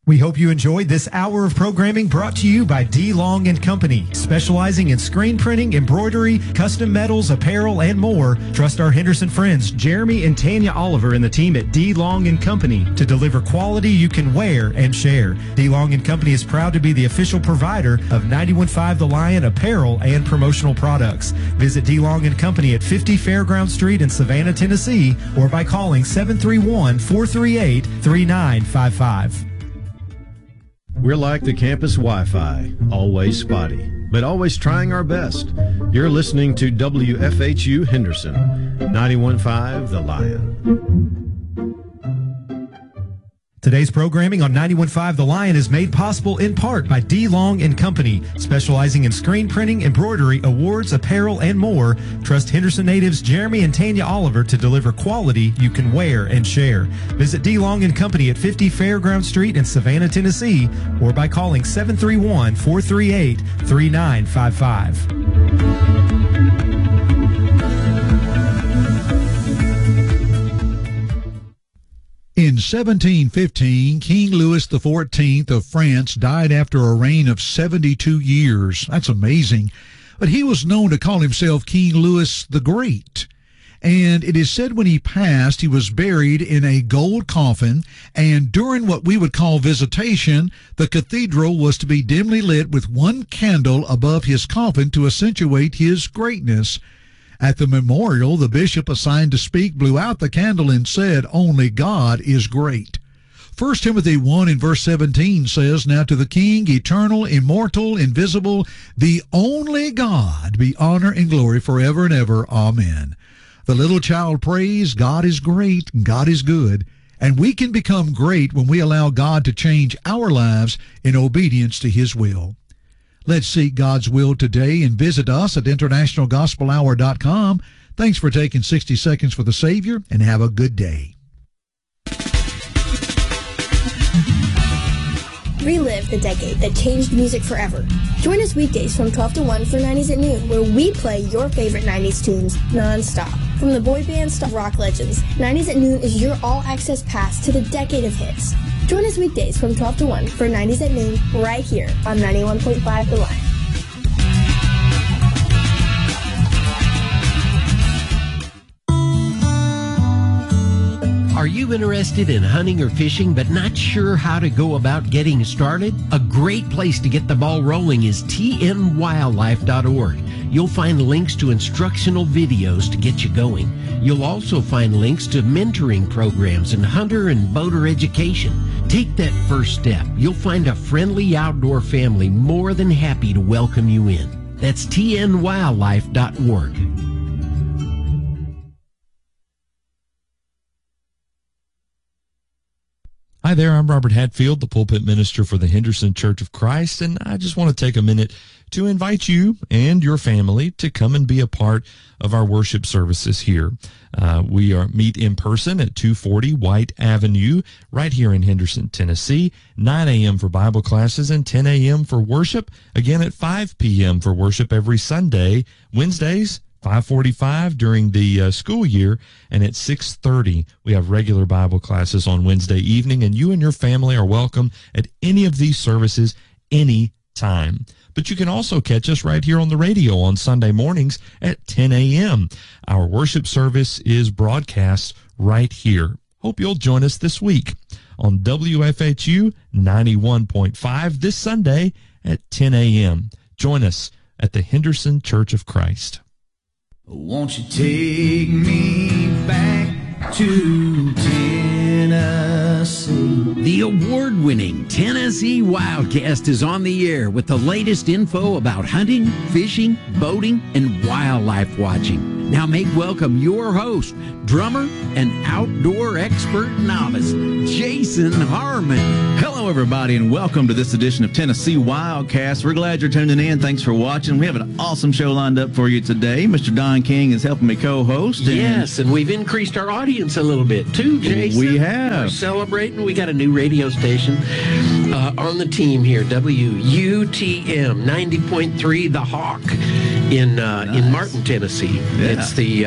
We hope you enjoyed this hour of programming brought to you by D. Long & Company, specializing in screen printing, embroidery, custom metals, apparel, and more. Trust our Henderson friends, Jeremy and Tanya Oliver and the team at D. Long & Company to deliver quality you can wear and share. D. Long & Company is proud to be the official provider of 91.5 The Lion apparel and promotional products. Visit D. Long & Company at 50 Fairground Street in Savannah, Tennessee, or by calling 731-438-3955. We're like the campus Wi-Fi, always spotty, but always trying our best. You're listening to WFHU Henderson, 91.5 The Lion. Today's programming on 91.5 The Lion is made possible in part by D. Long & Company, specializing in screen printing, embroidery, awards, apparel, and more. Trust Henderson natives Jeremy and Tanya Oliver to deliver quality you can wear and share. Visit D. Long & Company at 50 Fairground Street in Savannah, Tennessee, or by calling 731-438-3955. In 1715, King Louis XIV of France died after a reign of 72 years. That's amazing. But he was known to call himself King Louis the Great. And it is said when he passed, he was buried in a gold coffin, and during what we would call visitation, the cathedral was to be dimly lit with one candle above his coffin to accentuate his greatness. At the memorial, the bishop assigned to speak blew out the candle and said, "Only God is great." 1 Timothy 1 in verse 17 says, "Now to the King, eternal, immortal, invisible, the only God, be honor and glory forever and ever. Amen." The little child prays, God is great, God is good, and we can become great when we allow God to change our lives in obedience to His will. Let's seek God's will today and visit us at internationalgospelhour.com. Thanks for taking 60 seconds for the Savior, and have a good day. Relive the decade that changed music forever. Join us weekdays from 12 to 1 for 90s at Noon, where we play your favorite 90s tunes non-stop. From the boy bands to rock legends, 90s at Noon is your all-access pass to the decade of hits. Join us weekdays from 12 to 1 for 90s at Noon, right here on 91.5 The Lion. Are you interested in hunting or fishing but not sure how to go about getting started? A great place to get the ball rolling is tnwildlife.org. You'll find links to instructional videos to get you going. You'll also find links to mentoring programs and hunter and boater education. Take that first step. You'll find a friendly outdoor family more than happy to welcome you in. That's tnwildlife.org. Hi there, I'm Robert Hatfield, the pulpit minister for the Henderson Church of Christ, and I just want to take a minute to invite you and your family to come and be a part of our worship services here. We meet in person at 240 White Avenue right here in Henderson, Tennessee, 9 a.m. for Bible classes and 10 a.m. for worship, again at 5 p.m. for worship every Sunday, Wednesdays, 5:45 during the school year, and at 6:30 we have regular Bible classes on Wednesday evening, and you and your family are welcome at any of these services any time. But you can also catch us right here on the radio on Sunday mornings at 10 a.m. Our worship service is broadcast right here. Hope you'll join us this week on WFHU 91.5 this Sunday at 10 a.m. Join us at the Henderson Church of Christ. Won't you take me back to Tennessee? The award-winning Tennessee Wildcast is on the air with the latest info about hunting, fishing, boating, and wildlife watching. Now make welcome your host, drummer, and outdoor expert novice, Jason Harmon. Hello, everybody, and welcome to this edition of Tennessee Wildcast. We're glad you're tuning in. Thanks for watching. We have an awesome show lined up for you today. Mr. Don King is helping me co-host. Yes, and we've increased our audience a little bit, too, Jason. We have. We're celebrating. We got a new radio station on the team here, WUTM 90.3 The Hawk in Martin, Tennessee. Yeah. It's the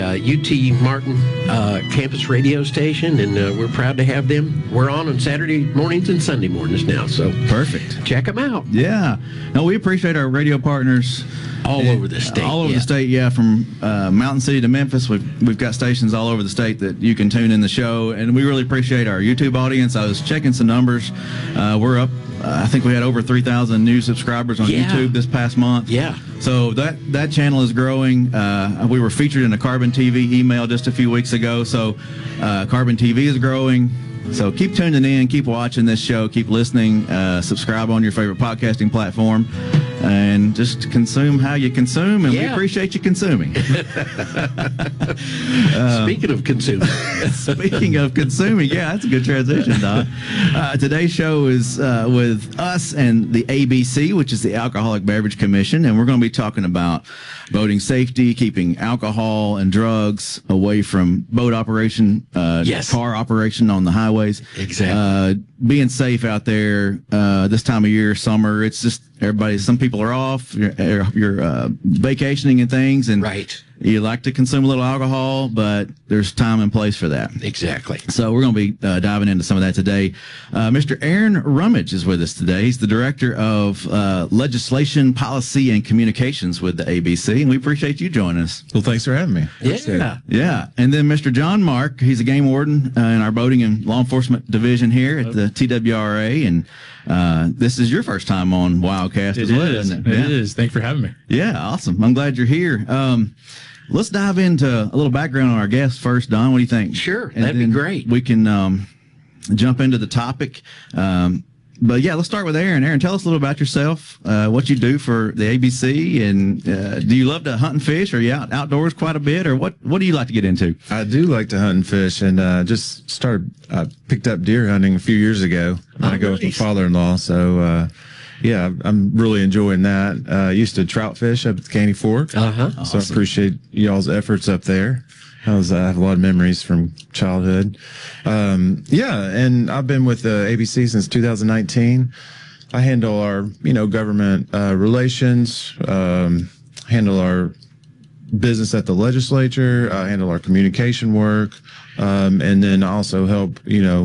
UT Martin campus radio station, and we're proud to have them. We're on Saturday mornings and Sunday mornings now. So perfect. Check them out. Yeah. No, we appreciate our radio partners all over the state. All over the state, yeah. From Mountain City to Memphis, we've got stations all over the state that you can tune in the show, and we really appreciate our YouTube audience. I was checking some numbers. We're up. I think we had over 3,000 new subscribers on YouTube this past month. Yeah. So that channel is growing. We were featured in a Carbon TV email just a few weeks ago. So Carbon TV is growing. So keep tuning in, keep watching this show, keep listening, subscribe on your favorite podcasting platform, and just consume how you consume, and we appreciate you consuming. Speaking of consuming. Speaking of consuming, yeah, that's a good transition, Don. Today's show is with us and the ABC, which is the Alcoholic Beverage Commission, and we're going to be talking about boating safety, keeping alcohol and drugs away from boat operation, car operation on the highways. Exactly. Being safe out there this time of year, summer. It's just some people are off. You're vacationing and things, and you like to consume a little alcohol, but there's time and place for that. Exactly. So we're going to be diving into some of that today. Mr. Aaron Rummage is with us today. He's the Director of Legislation, Policy, and Communications with the ABC, and we appreciate you joining us. Well, thanks for having me. Yeah. And then Mr. John Mark, he's a game warden in our boating and law enforcement division here at the TWRA, and this is your first time on Wildcast as well, isn't it? It is. Thanks for having me. Yeah, awesome. I'm glad you're here. Let's dive into a little background on our guests first, Don. What do you think? Sure, that'd be great. We can jump into the topic. But yeah, let's start with Aaron. Aaron, tell us a little about yourself, what you do for the ABC, and do you love to hunt and fish? Are you outdoors quite a bit, or what do you like to get into? I do like to hunt and fish, and picked up deer hunting a few years ago. I go with my father-in-law, so yeah, I'm really enjoying that. I used to trout fish up at the Caney Fork, so I appreciate y'all's efforts up there. I have a lot of memories from childhood. And I've been with the ABC since 2019. I handle our, government relations, handle our business at the legislature, handle our communication work, and then also help,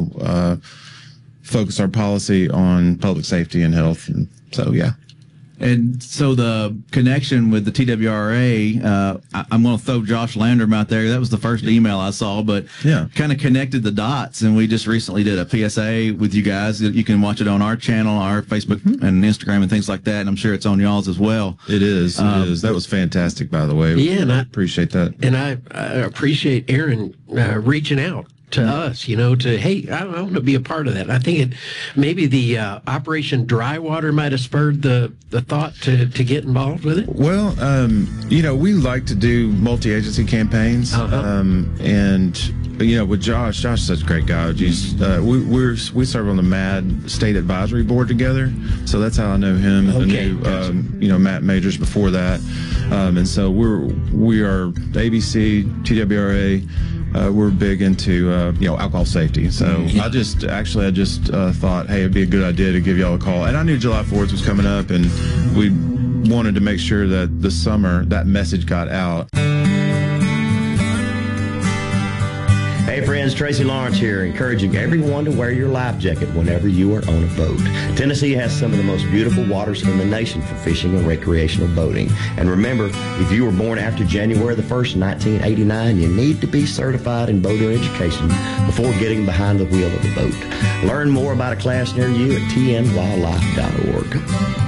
focus our policy on public safety and health. And so, yeah. And so the connection with the TWRA, I'm going to throw Josh Landrum out there. That was the first email I saw, but kind of connected the dots. And we just recently did a PSA with you guys. You can watch it on our channel, our Facebook and Instagram and things like that. And I'm sure it's on y'all's as well. It is. That was fantastic, by the way. Yeah, and I appreciate that. And I appreciate Aaron reaching out to us, hey, I want to be a part of that. I think maybe the Operation Drywater might have spurred the thought to get involved with it. Well, we like to do multi-agency campaigns, and with Josh is such a great guy. We serve on the MAD State Advisory Board together, so that's how I know him. Okay, I knew, Matt Majors before that, and so we are ABC, TWRA. We're big into alcohol safety. So I just thought, hey, it'd be a good idea to give y'all a call. And I knew July 4th was coming up, and we wanted to make sure that this summer that message got out. Hey friends, Tracy Lawrence here, encouraging everyone to wear your life jacket whenever you are on a boat. Tennessee has some of the most beautiful waters in the nation for fishing and recreational boating. And remember, if you were born after January the 1st, 1989, you need to be certified in boater education before getting behind the wheel of the boat. Learn more about a class near you at tnwildlife.org.